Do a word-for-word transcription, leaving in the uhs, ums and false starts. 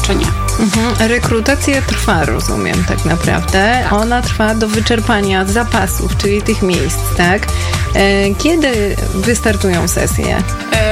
jeszcze nie. Mhm. Rekrutacja trwa, rozumiem, tak naprawdę. Tak. Ona trwa do wyczerpania zapasów, czyli tych miejsc, tak? E, Kiedy wystartują sesje?